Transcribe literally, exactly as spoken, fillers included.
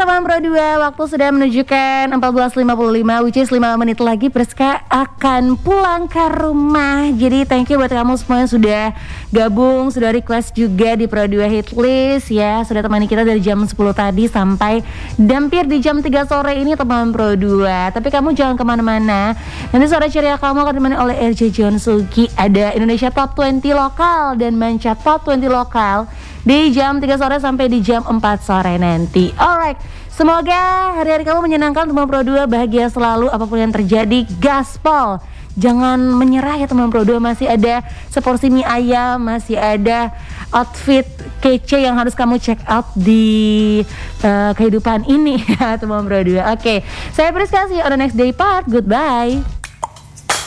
teman Pro dua, waktu sudah menunjukkan empat belas lima puluh lima, which is lima menit lagi Priska akan pulang ke rumah. Jadi thank you buat kamu semua yang sudah gabung, sudah request juga di Pro dua Hitlist ya. Sudah temani kita dari jam sepuluh tadi sampai dampir di jam tiga sore ini teman Pro dua. Tapi kamu jangan kemana-mana, nanti sore ceria kamu akan ditemani oleh R J John Sugi. Ada Indonesia Top dua puluh lokal dan Manca Top dua puluh lokal di jam tiga sore sampai di jam empat sore nanti. Alright, semoga hari-hari kamu menyenangkan teman Pro dua, bahagia selalu apapun yang terjadi, gaspol. Jangan menyerah ya teman Pro dua, masih ada seporsi mie ayam, masih ada outfit kece yang harus kamu check out di uh, kehidupan ini ya teman Pro dua. Oke, okay. Saya Priska, see you on the next day part. Goodbye.